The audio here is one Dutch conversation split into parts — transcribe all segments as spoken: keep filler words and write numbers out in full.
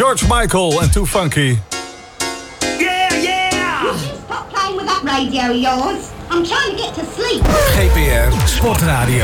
George Michael en Too Funky. Yeah, yeah! You should stop playing with that radio of yours. I'm trying to get to sleep. G P R Sportradio.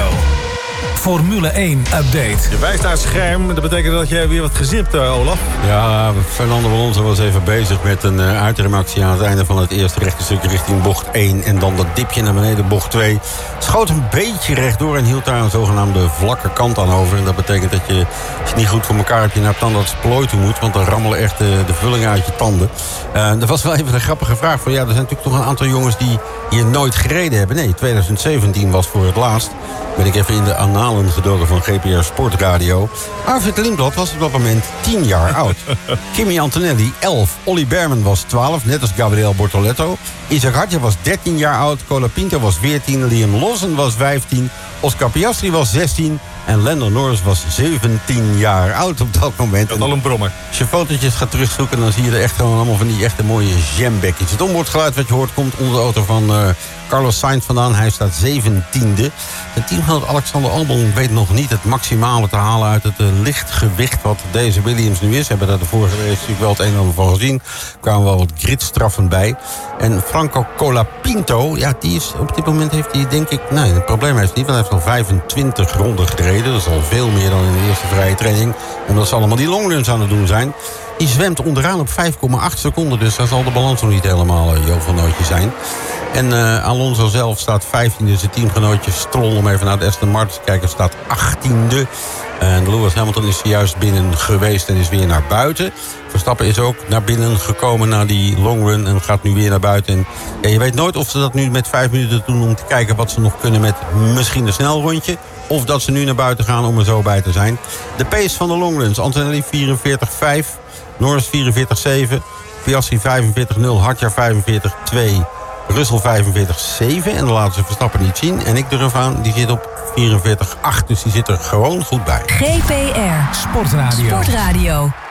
Formule één update. Je wijst naar het scherm. Dat betekent dat jij weer wat gezipt, uh, Olaf. Ja, Fernando Alonso was even bezig met een uh, uitremactie aan het einde van het eerste rechte stukje richting bocht één. En dan dat dipje naar beneden, bocht twee. Schoot een beetje rechtdoor en hield daar een zogenaamde vlakke kant aan over. En dat betekent dat je, als je niet goed voor elkaar hebt, je naar tandartsplooi toe moet. Want dan rammelen echt de, de vullingen uit je tanden. Uh, dat was wel even een grappige vraag. Van, ja, er zijn natuurlijk toch een aantal jongens die hier nooit gereden hebben. Nee, twintig zeventien was voor het laatst. Ben ik even in de annalen gedoken van G P R Sportradio. Arvid Lindblad was op dat moment tien jaar oud. Kimi Antonelli, elf. Olly Berman was twaalf, net als Gabriel Bortoletto. Isaac Hadjar was dertien jaar oud. Colapinto was veertien. Liam Lawson was vijftien. Oscar Piastri was zestien. En Lando Norris was zeventien jaar oud op dat moment. Dat is al een brommer. Als je fotootjes gaat terugzoeken, dan zie je er echt gewoon allemaal van die echte mooie jambekjes. Het onboordgeluid wat je hoort komt onder de auto van uh, Carlos Sainz vandaan. Hij staat zeventiende. En teamgenoot Alexander Albon weet nog niet het maximale te halen uit het uh, lichtgewicht wat deze Williams nu is. We hebben daar de vorige race natuurlijk wel het een en ander van gezien. Er kwamen wel wat gridstraffen bij. En Franco Colapinto, ja, die is op dit moment heeft hij denk ik, nee, het probleem heeft hij niet, want hij heeft al vijfentwintig ronden gereden. Dat is al veel meer dan in de eerste vrije training. Omdat ze allemaal die longruns aan het doen zijn. Die zwemt onderaan op vijf komma acht seconden. Dus daar zal de balans nog niet helemaal uh, jovelnootje zijn. En uh, Alonso zelf staat vijftiende. Zijn teamgenootje Stroll, om even naar de Aston Martin te kijken, staat achttiende. En Lewis Hamilton is juist binnen geweest en is weer naar buiten. Verstappen is ook naar binnen gekomen na die longrun en gaat nu weer naar buiten. En ja, je weet nooit of ze dat nu met vijf minuten doen om te kijken wat ze nog kunnen met misschien een snelrondje. Of dat ze nu naar buiten gaan om er zo bij te zijn. De pace van de longruns. Antonelli vierenveertig vijf. Norris vierenveertig zeven. Piastri vijfenveertig nul. Hadjar vijfenveertig twee. Russell vijfenveertig zeven. En de laten ze Verstappen niet zien. En ik durf aan, die zit op vierenveertig acht. Dus die zit er gewoon goed bij. G P R Sportradio. Sportradio.